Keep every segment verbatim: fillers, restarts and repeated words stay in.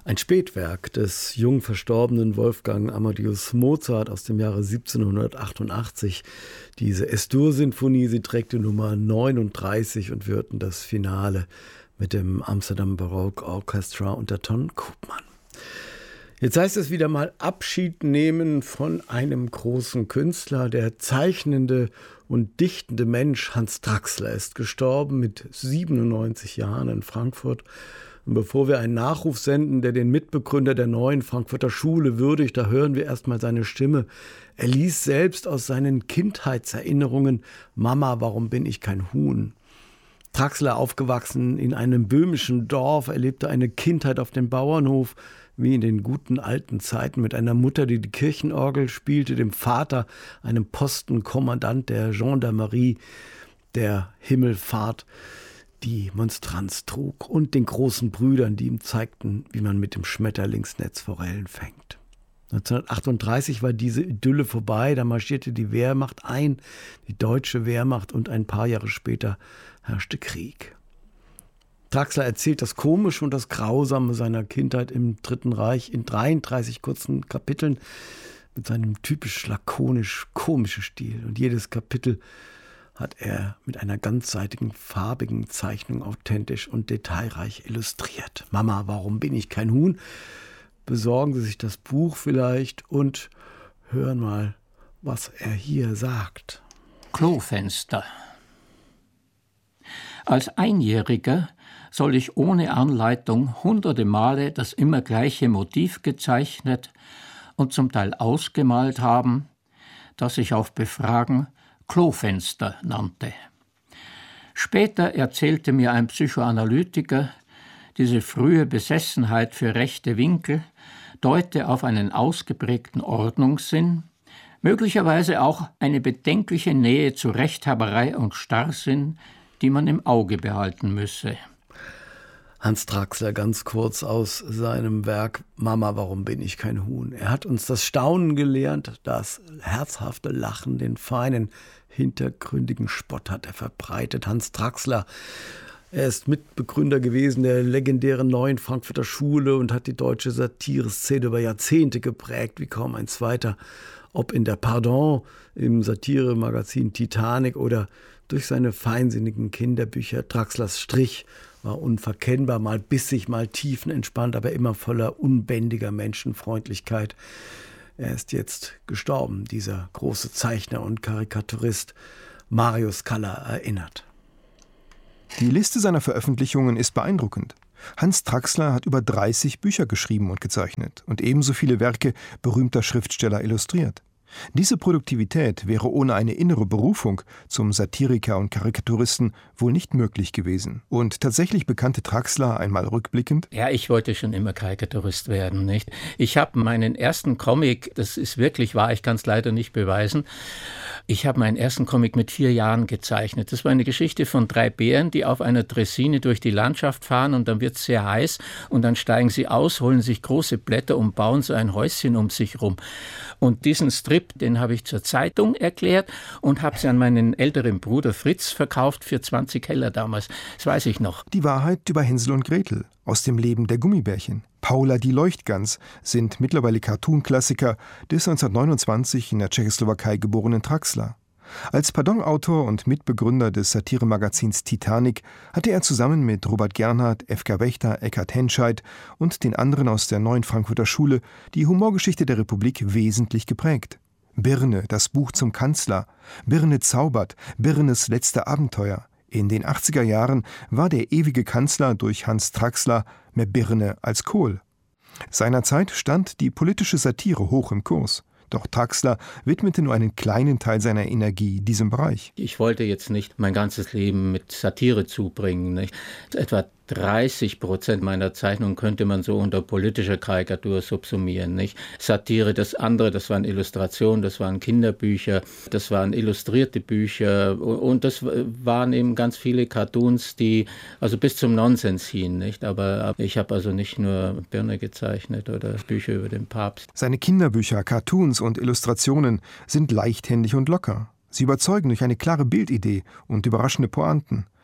Ein Spätwerk des jung verstorbenen Wolfgang Amadeus Mozart aus dem Jahre siebzehnhundertachtundachtzig. Diese Es-Dur-Sinfonie, sie trägt die Nummer neununddreißig und wir hörten das Finale mit dem Amsterdam Baroque Orchestra unter Ton Koopman. Jetzt heißt es wieder mal Abschied nehmen von einem großen Künstler. Der zeichnende und dichtende Mensch Hans Traxler ist gestorben mit siebenundneunzig Jahren in Frankfurt. Und bevor wir einen Nachruf senden, der den Mitbegründer der neuen Frankfurter Schule würdigt, da hören wir erstmal seine Stimme. Er liest selbst aus seinen Kindheitserinnerungen: Mama, warum bin ich kein Huhn? Traxler, aufgewachsen in einem böhmischen Dorf, erlebte eine Kindheit auf dem Bauernhof, wie in den guten alten Zeiten, mit einer Mutter, die die Kirchenorgel spielte, dem Vater, einem Postenkommandant der Gendarmerie, der Himmelfahrt die Monstranz trug, und den großen Brüdern, die ihm zeigten, wie man mit dem Schmetterlingsnetz Forellen fängt. neunzehnhundertachtunddreißig war diese Idylle vorbei, da marschierte die Wehrmacht ein, die deutsche Wehrmacht, und ein paar Jahre später herrschte Krieg. Traxler erzählt das Komische und das Grausame seiner Kindheit im Dritten Reich in dreiunddreißig kurzen Kapiteln mit seinem typisch lakonisch komischen Stil. Und jedes Kapitel hat er mit einer ganzseitigen, farbigen Zeichnung authentisch und detailreich illustriert. Mama, warum bin ich kein Huhn? Besorgen Sie sich das Buch vielleicht und hören mal, was er hier sagt. Klofenster. Als Einjähriger soll ich ohne Anleitung hunderte Male das immer gleiche Motiv gezeichnet und zum Teil ausgemalt haben, das ich auf Befragen Klofenster nannte. Später erzählte mir ein Psychoanalytiker, diese frühe Besessenheit für rechte Winkel deute auf einen ausgeprägten Ordnungssinn, möglicherweise auch eine bedenkliche Nähe zu Rechthaberei und Starrsinn, die man im Auge behalten müsse. Hans Traxler ganz kurz aus seinem Werk Mama, warum bin ich kein Huhn? Er hat uns das Staunen gelehrt, das herzhafte Lachen, den feinen, hintergründigen Spott hat er verbreitet. Hans Traxler, er ist Mitbegründer gewesen der legendären neuen Frankfurter Schule und hat die deutsche Satireszene über Jahrzehnte geprägt, wie kaum ein zweiter. Ob in der Pardon, im Satiremagazin Titanic oder durch seine feinsinnigen Kinderbücher. Traxlers Strich war unverkennbar, mal bissig, mal tiefenentspannt, aber immer voller unbändiger Menschenfreundlichkeit. Er ist jetzt gestorben, dieser große Zeichner und Karikaturist. Marius Kaller erinnert. Die Liste seiner Veröffentlichungen ist beeindruckend. Hans Traxler hat über dreißig Bücher geschrieben und gezeichnet und ebenso viele Werke berühmter Schriftsteller illustriert. Diese Produktivität wäre ohne eine innere Berufung zum Satiriker und Karikaturisten wohl nicht möglich gewesen. Und tatsächlich bekannte Traxler einmal rückblickend: Ja, ich wollte schon immer Karikaturist werden, nicht? Ich habe meinen ersten Comic, das ist wirklich wahr, ich kann es leider nicht beweisen, ich habe meinen ersten Comic mit vier Jahren gezeichnet. Das war eine Geschichte von drei Bären, die auf einer Draisine durch die Landschaft fahren, und dann wird es sehr heiß und dann steigen sie aus, holen sich große Blätter und bauen so ein Häuschen um sich rum. Und diesen Strip, den habe ich zur Zeitung erklärt und habe sie an meinen älteren Bruder Fritz verkauft für zwanzig Heller damals. Das weiß ich noch. Die Wahrheit über Hänsel und Gretel aus dem Leben der Gummibärchen. Paula die Leuchtgans sind mittlerweile Cartoon-Klassiker des neunzehnhundertneunundzwanzig in der Tschechoslowakei geborenen Traxler. Als Pardon-Autor und Mitbegründer des Satiremagazins Titanic hatte er zusammen mit Robert Gernhardt, F K Wächter, Eckhard Henscheid und den anderen aus der neuen Frankfurter Schule die Humorgeschichte der Republik wesentlich geprägt. Birne, das Buch zum Kanzler, Birne zaubert, Birnes letzte Abenteuer. In den achtziger Jahren war der ewige Kanzler durch Hans Traxler mehr Birne als Kohl. Seinerzeit stand die politische Satire hoch im Kurs. Doch Traxler widmete nur einen kleinen Teil seiner Energie diesem Bereich. Ich wollte jetzt nicht mein ganzes Leben mit Satire zubringen, nicht? Etwa dreißig Prozent meiner Zeichnungen könnte man so unter politischer Karikatur subsumieren, nicht? Satire, das andere, das waren Illustrationen, das waren Kinderbücher, das waren illustrierte Bücher und das waren eben ganz viele Cartoons, die also bis zum Nonsens hingen, nicht? Aber ich habe also nicht nur Birne gezeichnet oder Bücher über den Papst. Seine Kinderbücher, Cartoons und Illustrationen sind leichthändig und locker. Sie überzeugen durch eine klare Bildidee und überraschende Pointen.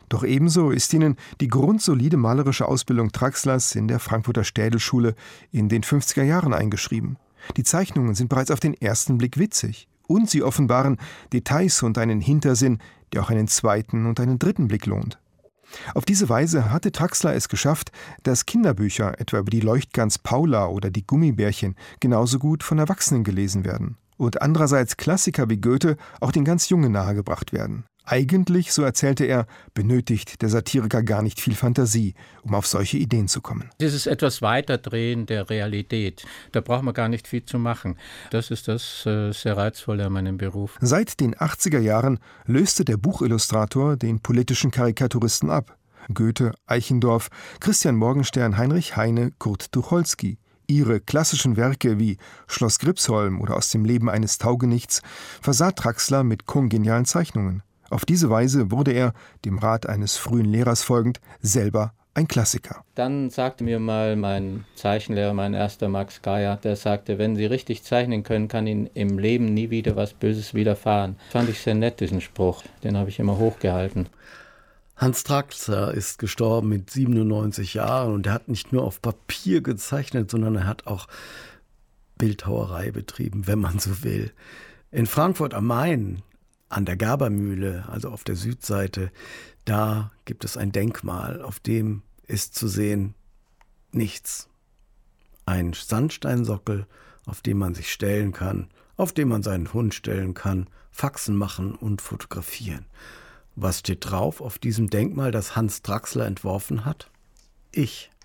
Doch ebenso ist ihnen die grundsolide malerische Ausbildung Traxlers in der Frankfurter Städelschule in den fünfziger Jahren eingeschrieben. Die Zeichnungen sind bereits auf den ersten Blick witzig und sie offenbaren Details und einen Hintersinn, der auch einen zweiten und einen dritten Blick lohnt. Auf diese Weise hatte Traxler es geschafft, dass Kinderbücher, etwa über die Leuchtgans Paula oder die Gummibärchen, genauso gut von Erwachsenen gelesen werden und andererseits Klassiker wie Goethe auch den ganz Jungen nahegebracht werden. Eigentlich, so erzählte er, benötigt der Satiriker gar nicht viel Fantasie, um auf solche Ideen zu kommen. Dieses etwas Weiterdrehen der Realität, da braucht man gar nicht viel zu machen. Das ist das äh, sehr Reizvolle an meinem Beruf. Seit den achtziger Jahren löste der Buchillustrator den politischen Karikaturisten ab. Goethe, Eichendorff, Christian Morgenstern, Heinrich Heine, Kurt Tucholsky. Ihre klassischen Werke wie Schloss Gripsholm oder Aus dem Leben eines Taugenichts versah Traxler mit kongenialen Zeichnungen. Auf diese Weise wurde er, dem Rat eines frühen Lehrers folgend, selber ein Klassiker. Dann sagte mir mal mein Zeichenlehrer, mein erster Max Geier, der sagte, wenn Sie richtig zeichnen können, kann Ihnen im Leben nie wieder was Böses widerfahren. Fand ich sehr nett, diesen Spruch. Den habe ich immer hochgehalten. Hans Traxler ist gestorben mit siebenundneunzig Jahren und er hat nicht nur auf Papier gezeichnet, sondern er hat auch Bildhauerei betrieben, wenn man so will. In Frankfurt am Main, an der Gerbermühle, also auf der Südseite, da gibt es ein Denkmal, auf dem ist zu sehen nichts. Ein Sandsteinsockel, auf dem man sich stellen kann, auf dem man seinen Hund stellen kann, Faxen machen und fotografieren. Was steht drauf auf diesem Denkmal, das Hans Traxler entworfen hat? Ich.